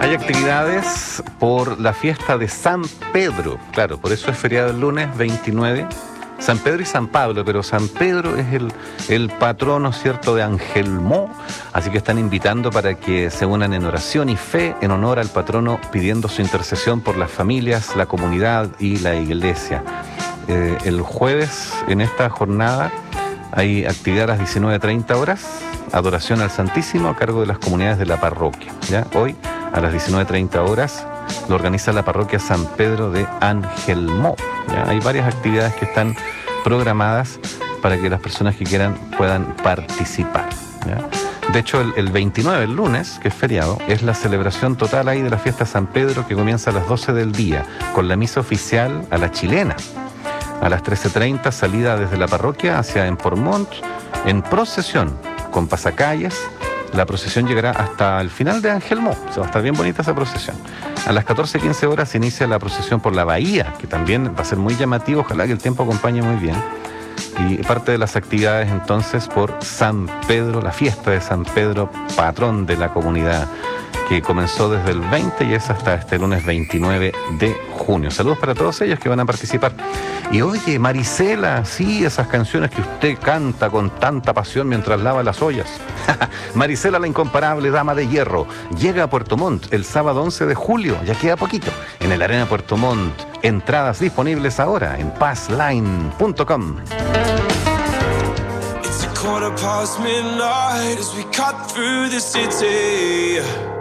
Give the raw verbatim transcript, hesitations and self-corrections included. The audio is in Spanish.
Hay actividades por la fiesta de San Pedro. Claro, por eso es feriado el lunes veintinueve. San Pedro y San Pablo, pero San Pedro es el, el patrono, ¿cierto?, de Angelmó. Así que están invitando para que se unan en oración y fe en honor al patrono, pidiendo su intercesión por las familias, la comunidad y la iglesia. Eh, el jueves, en esta jornada, hay actividad a las diecinueve treinta horas, adoración al Santísimo a cargo de las comunidades de la parroquia. ¿Ya? Hoy, a las diecinueve treinta horas, lo organiza la parroquia San Pedro de Angelmó. ¿Ya? Hay varias actividades que están programadas para que las personas que quieran puedan participar. ¿Ya? De hecho, el, el veintinueve, el lunes, que es feriado, es la celebración total ahí de la fiesta San Pedro, que comienza a las doce del día, con la misa oficial a la chilena. A las trece treinta, salida desde la parroquia hacia Empormont, en procesión, con pasacalles. La procesión llegará hasta el final de Angelmó. O sea, va a estar bien bonita esa procesión. A las catorce quince horas se inicia la procesión por la bahía, que también va a ser muy llamativo. Ojalá que el tiempo acompañe muy bien. Y parte de las actividades entonces por San Pedro, la fiesta de San Pedro, patrón de la comunidad, que comenzó desde el veinte y es hasta este lunes veintinueve de junio. Saludos para todos ellos que van a participar. Y oye, Marisela, sí, esas canciones que usted canta con tanta pasión mientras lava las ollas. Marisela, la incomparable dama de hierro, llega a Puerto Montt el sábado once de julio, ya queda poquito, en el Arena Puerto Montt. Entradas disponibles ahora en passline punto com. Quarter past midnight as we cut through the city.